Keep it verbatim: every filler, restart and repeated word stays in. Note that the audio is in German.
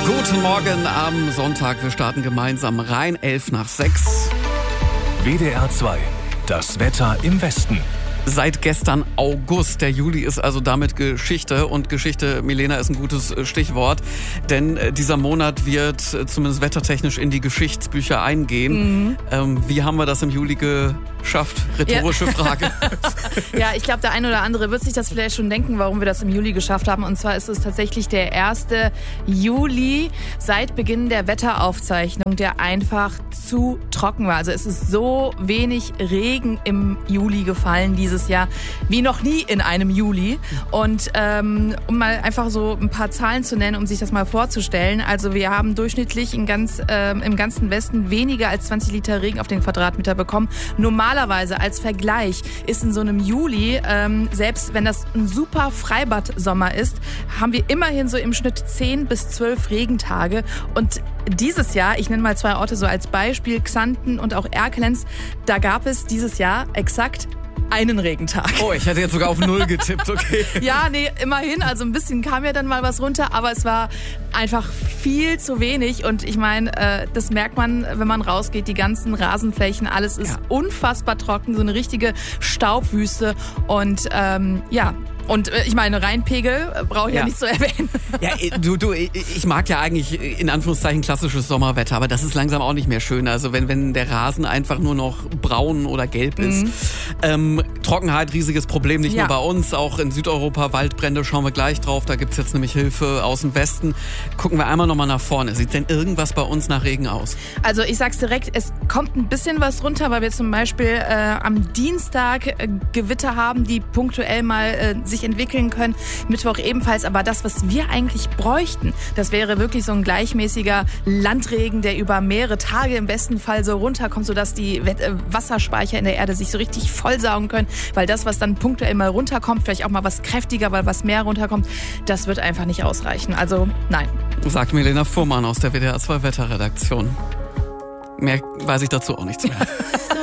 Guten Morgen am Sonntag. Wir starten gemeinsam rein. elf nach sechs. W D R zwei. Das Wetter im Westen. Seit gestern August. Der Juli ist also damit Geschichte. Und Geschichte, Milena, ist ein gutes Stichwort. Denn dieser Monat wird zumindest wettertechnisch in die Geschichtsbücher eingehen. Mhm. Ähm, wie haben wir das im Juli geschafft? Rhetorische ja. Frage. Ja, ich glaube, der eine oder andere wird sich das vielleicht schon denken, warum wir das im Juli geschafft haben. Und zwar ist es tatsächlich der erste Juli seit Beginn der Wetteraufzeichnung, der einfach zu trocken war. Also es ist so wenig Regen im Juli gefallen dieses Jahr wie noch nie in einem Juli. Und ähm, um mal einfach so ein paar Zahlen zu nennen, um sich das mal vorzustellen. Also wir haben durchschnittlich in ganz, ähm, im ganzen Westen weniger als zwanzig Liter Regen auf den Quadratmeter bekommen. Normalerweise als Vergleich ist in so einem Juli, ähm, selbst wenn das ein super Freibad-Sommer ist, haben wir immerhin so im Schnitt zehn bis zwölf Regentage. Und dieses Jahr, ich nenne mal zwei Orte so als Beispiel, Xanten und auch Erkelenz, da gab es dieses Jahr exakt einen Regentag. Oh, ich hätte jetzt sogar auf null getippt, okay. Ja, nee, immerhin, also ein bisschen kam ja dann mal was runter, aber es war einfach viel zu wenig und ich meine, äh, das merkt man, wenn man rausgeht, die ganzen Rasenflächen, alles ist ja. unfassbar trocken, so eine richtige Staubwüste und ähm, ja, und ich meine, Rheinpegel brauche ich ja. ja nicht zu erwähnen. Ja, du, du, ich mag ja eigentlich in Anführungszeichen klassisches Sommerwetter, aber das ist langsam auch nicht mehr schön. Also wenn, wenn der Rasen einfach nur noch braun oder gelb ist. Mhm. Ähm, Trockenheit, riesiges Problem, nicht ja. nur bei uns, auch in Südeuropa, Waldbrände, schauen wir gleich drauf. Da gibt's jetzt nämlich Hilfe aus dem Westen. Gucken wir einmal nochmal nach vorne. Sieht denn irgendwas bei uns nach Regen aus? Also ich sag's direkt, es kommt ein bisschen was runter, weil wir zum Beispiel äh, am Dienstag äh, Gewitter haben, die punktuell mal äh, sich entwickeln können. Mittwoch ebenfalls. Aber das, was wir eigentlich bräuchten, das wäre wirklich so ein gleichmäßiger Landregen, der über mehrere Tage im besten Fall so runterkommt, sodass die Wasserspeicher in der Erde sich so richtig vollsaugen können. Weil das, was dann punktuell mal runterkommt, vielleicht auch mal was kräftiger, weil was mehr runterkommt, das wird einfach nicht ausreichen. Also nein. Sagt Milena Fuhrmann aus der W D R zwei Wetterredaktion. Mehr weiß ich dazu auch nicht zu mehr.